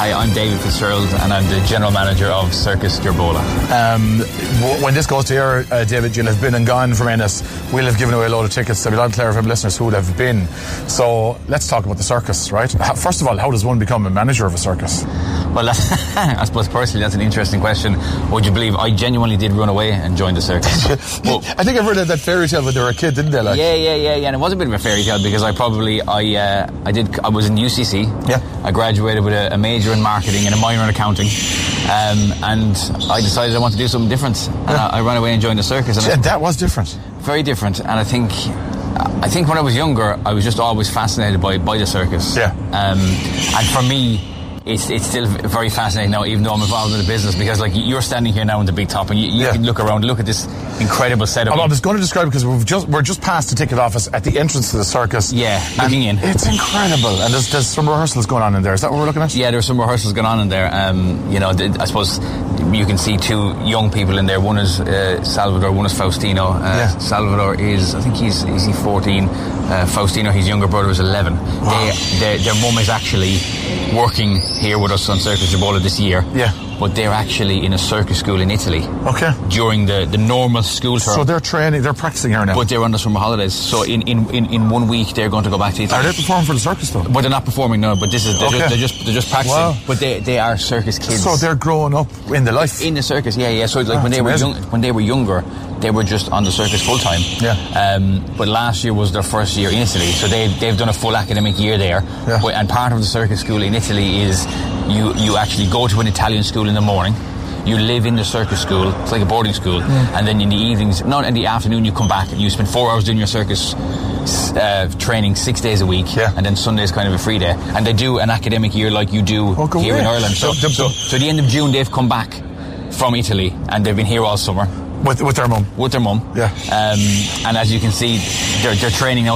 Hi, I'm David Fitzgerald and I'm the General Manager of Circus Jerbola. When this goes to air, David, you'll have been and gone from Ennis. We'll have given away a load of tickets. There'll be a lot of Clare FM listeners who would have been. So let's talk about the circus, right? First of all, how does one become a manager of a circus? Well, I suppose personally that's an interesting question. Would you believe I genuinely did run away and join the circus? Well, I think I've read that fairy tale when they were a kid, didn't they? Like? Yeah. And it was a bit of a fairy tale because I was in UCC. Yeah. I graduated with a major in marketing and a minor in accounting. And I decided I wanted to do something different. And I ran away and joined the circus. And that was different. Very different. And I think when I was younger, I was just always fascinated by the circus. Yeah. And for me, it's still very fascinating now, even though I'm involved in the business, because like you're standing here now on the big top and you can look around, look at this incredible setup. I was going to describe it because we're just past the ticket office at the entrance to the circus. Yeah, looking in. It's incredible, and there's some rehearsals going on in there. Is that what we're looking at? Yeah, there's some rehearsals going on in there. I suppose you can see two young people in there. One is Salvador, one is Faustino. Salvador is 14. Faustino, his younger brother, is 11. Wow. Their mum is actually working here with us on Circus Jerbola this year. Yeah. But they're actually in a circus school in Italy. Okay. During the normal school term. So they're practicing here now. But they're on the summer holidays. So in 1 week they're going to go back to Italy. Are they performing for the circus though? But they're not performing, no. But they're just practicing. Wow. But they are circus kids. So they're growing up in the life. In the circus, yeah. So like when they were younger, they were just on the circus full time. Yeah. But last year was their first year in Italy, so they've done a full academic year there. Yeah. And part of the circus school in Italy is you actually go to an Italian school in the morning. You live in the circus school. It's like a boarding school. And then in the evenings, in the afternoon, you come back and you spend 4 hours doing your circus training 6 days a week. Yeah. And then Sunday's kind of a free day. And they do an academic year like you do here in Ireland. So at the end of June, they've come back from Italy and they've been here all summer. With their mum. With their mum. Yeah. And as you can see, they're training now